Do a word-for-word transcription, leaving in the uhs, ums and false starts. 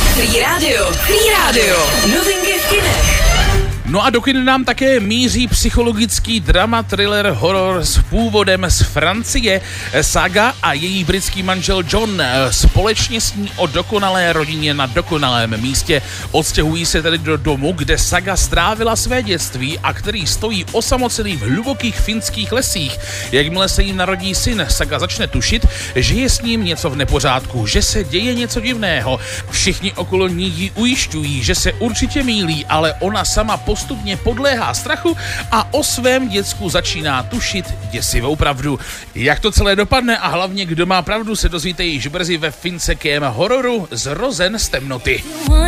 Free Radio. Free Radio. Novinky v kinech. No a do kin nám také míří psychologický drama, thriller, horor s původem z Francie. Saga a její britský manžel John společně sní o dokonalé rodině na dokonalém místě. Odstěhují se tedy do domu, kde Saga strávila své dětství a který stojí osamocený v hlubokých finských lesích. Jakmile se jim narodí syn, Saga začne tušit, že je s ním něco v nepořádku, že se děje něco divného. Všichni okolo ní ji ujišťují, že se určitě mýlí, ale ona sama postupně podléhá strachu a o svém děcku začíná tušit děsivou pravdu. Jak to celé dopadne a hlavně kdo má pravdu, se dozvíte již brzy ve finském hororu Zrozen z temnoty.